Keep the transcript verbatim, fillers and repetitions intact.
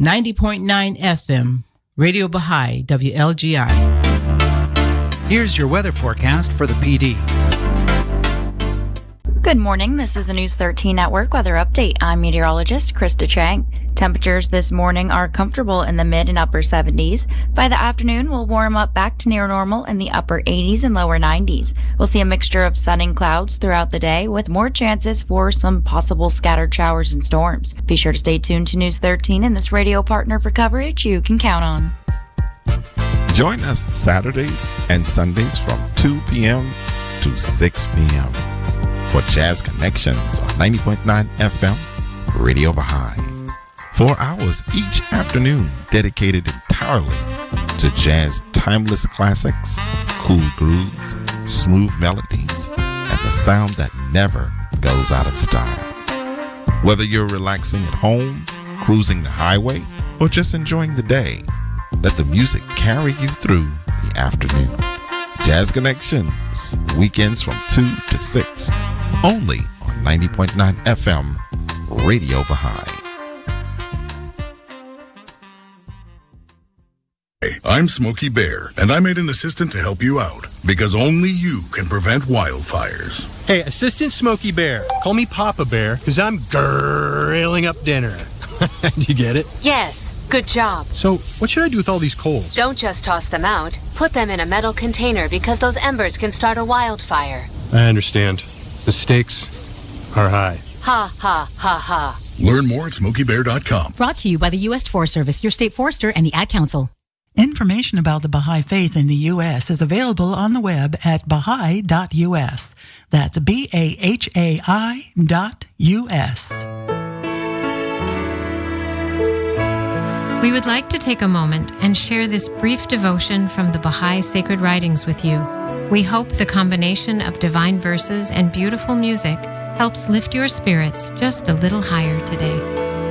ninety point nine F M, Radio Baha'i, W L G I. Here's your weather forecast for the P D. Good morning. This is a News thirteen Network weather update. I'm meteorologist Krista Chang. Temperatures this morning are comfortable in the mid and upper seventies. By the afternoon, we'll warm up back to near normal in the upper eighties and lower nineties. We'll see a mixture of sun and clouds throughout the day with more chances for some possible scattered showers and storms. Be sure to stay tuned to News thirteen and this radio partner for coverage you can count on. Join us Saturdays and Sundays from two p.m. to six p.m. for Jazz Connections on ninety point nine F M, Radio Baha'i. Four hours each afternoon dedicated entirely to jazz timeless classics, cool grooves, smooth melodies, and the sound that never goes out of style. Whether you're relaxing at home, cruising the highway, or just enjoying the day, let the music carry you through the afternoon. Jazz Connections, weekends from two to six, only on ninety point nine F M, Radio Baha'i. Hey, I'm Smokey Bear, and I made an assistant to help you out, because only you can prevent wildfires. Hey, Assistant Smokey Bear, call me Papa Bear, because I'm grilling up dinner. Do you get it? Yes, good job. So, what should I do with all these coals? Don't just toss them out. Put them in a metal container because those embers can start a wildfire. I understand. The stakes are high. Ha, ha, ha, ha. Learn more at smokey bear dot com. Brought to you by the U S Forest Service, your state forester, and the Ad Council. Information about the Baha'i Faith in the U S is available on the web at baha'i dot u s. That's B A H A I dot U S. We would like to take a moment and share this brief devotion from the Baha'i Sacred Writings with you. We hope the combination of divine verses and beautiful music helps lift your spirits just a little higher today.